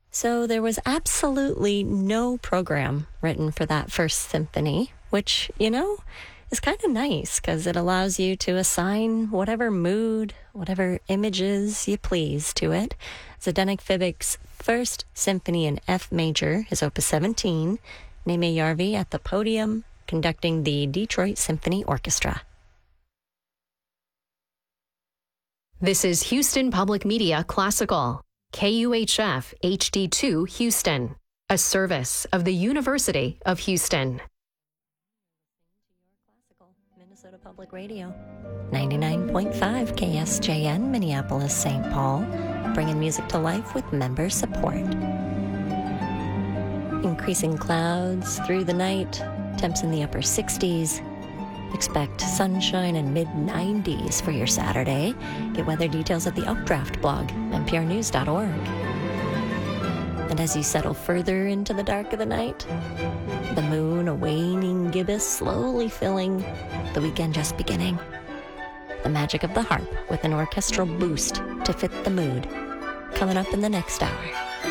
So there was absolutely no program written for that first symphony, which, is kind of nice because it allows you to assign whatever mood, whatever images you please to it. Zdeněk Fibic's first symphony in F major, his opus 17, Németh Järvi at the podium, conducting the Detroit Symphony Orchestra. This is Houston Public Media Classical, KUHF HD2 Houston, a service of the University of Houston. Minnesota Public Radio, 99.5 KSJN, Minneapolis, St. Paul, bringing music to life with member support. Increasing clouds through the night, temps in the upper 60s. Expect sunshine and mid-90s for your Saturday. Get weather details at the Updraft blog, nprnews.org. And as you settle further into the dark of the night, the moon a waning gibbous, slowly filling, the weekend just beginning. The magic of the harp with an orchestral boost to fit the mood. Coming up in the next hour.